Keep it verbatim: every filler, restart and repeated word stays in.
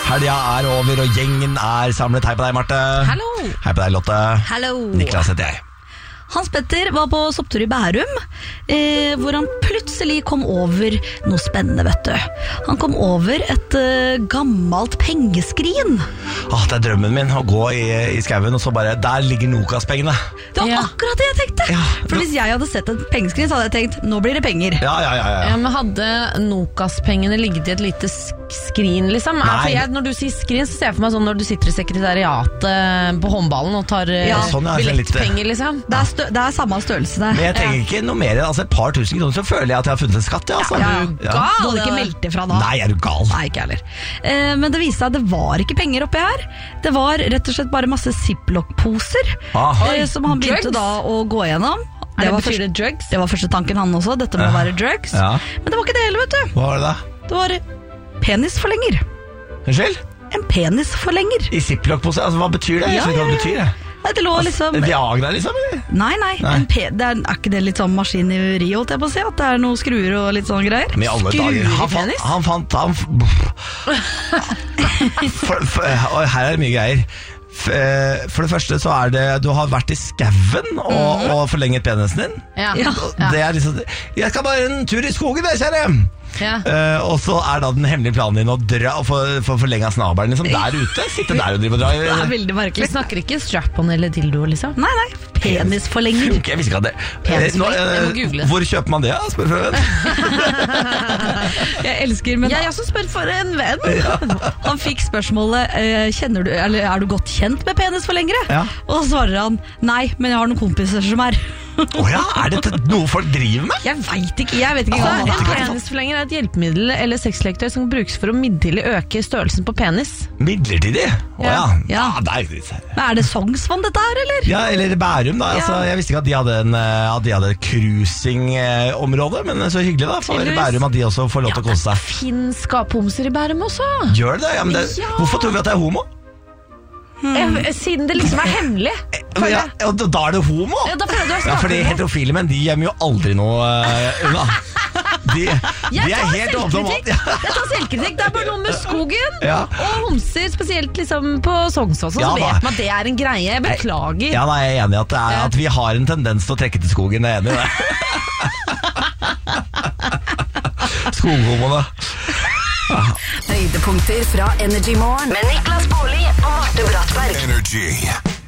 Helga er over, og gjengen er samlet. Hei på deg, Marte. Hallo. Hei på deg, Lotte. Hallo. Niklas heter jeg. Hans Petter var på sopptur i Bærum, eh, hvor han plutselig kom over noe spennende, vet du. Han kom over et eh, gammelt pengeskrin. Ah, det er drømmen min å gå i, i skauen, og så bare, der ligger Nokas-pengene. Det var Ja. akkurat det jeg tenkte. Ja, For hvis jeg hadde sett et pengeskrin, så hadde jeg tenkt, nå blir det penger. Ja, ja, ja, ja. Ja, men hadde Nokas-pengene ligget i et lite sk- skrin, liksom? Nei. For jeg, når du sier skrin, så ser jeg for meg sånn når du sitter i sekretariatet på håndballen og tar eh, Ja, sånn, ja, billettpenger, liksom. Det er, stø det er samme størrelse det. Men jeg tenker ikke noe mer enn altså, et par tusen kroner, så føler jeg at jeg har funnet en skatt, ja, altså. Ja, Ja. Du hadde ikke meldt det fra da. Nei, er du gal? Nei, ikke heller. Eh, men det viste seg at det var ikke penger oppi her. Det var rett og slett bare masse Ziploc-poser Ah. eh, som han begynte Drugs? da å gå gjennom. Er det, var betyr første, det drugs? det var første tanken han også. Dette må Ja. være drugs. Ja. Men det var ikke det hele, vet du. Hva var det da? Det var penisforlenger. Unnskyld? En penisforlenger. I Ziploc-pose? Altså, hva betyr det? Jeg Ja, skjønner ikke hva det ja, betyr, ja. det. Nei, det lå liksom Viagra, liksom? Eller? Nei, nei. Nei. En pe det er, er ikke det litt sånn maskineri, holdt jeg på å si? At det er noen skruer og litt sånn greier? Men i alle Skruer dager, i han fant, penis? han fant han, for, for, og Her er det mye greier. F- eh, For det første så er det du har vært i skauen og, og forlenget penisen din. Ja. Ja. Det er liksom, jeg skal bare en tur i skogen, jeg, kjære. Ja. Eh, og så er da den hemmelige planen din å dra for, for forlenga snabelen liksom, der ute. Sitte der og drive og dra. Det er veldig Vi merkelig. snakker ikke strap-on eller dildo, liksom. Nei, nei. Penisforlenger. Ok, jeg visste ikke at det Penisforleng, Eh, nå, jeg må eh, google det. Hvor kjøper man det, da? Spør for en venn. Jeg elsker, men Jeg også spør for en venn. han fikk spørsmålet eh, kjenner du, eller er du godt kjent med penisforlengere? Ja. Og så svarer han nei, men jeg har noen kompiser som er. Å ja, er dette noe folk driver med? Jeg vet ikke, jeg vet ikke Så hva en det er. penisforlenger er et hjelpemiddel eller sexleketøy som brukes for å midlertidig øke størrelsen på penis. Midlertidig? Å ja. Ja. Ja, Ja. det er ikke Men er det Sognsvann dette her, eller? Ja, eller Bærum, da. Altså, jeg visste ikke at de hadde en eh, At de hadde et cruising-område, men så hyggelig, da. For Tydeligvis. Bærum at de også får lov til å kose seg. Finn skaphomser i Bærum også. Gjør det det? Ja, men det Ja. hvorfor tror vi at det er homo? Eh, Siden det liksom er hemmelig. Men ja, ja, da da er det homo? Ja, da prøvde jeg å Ja, skape fordi noe. heterofile menn, de gjemmer jo aldri noe eh, unna. De, de Jeg er tar helt åpne om alt. selvkritikk. Jeg tar selvkritikk. Det er bare noe med skogen Ja. og homser, spesielt liksom på Sognsvann. Så Ja, da. vet man at det er en greie. Jeg beklager. Ja, nei, jeg er enig i at, det er, Ja. at vi har en tendens til å trekke til skogen. Jeg er enig i det. Skoghomoene. Høydepunkter fra Energy Morgen med Niklas Baarli og Marte Brattberg. Energy.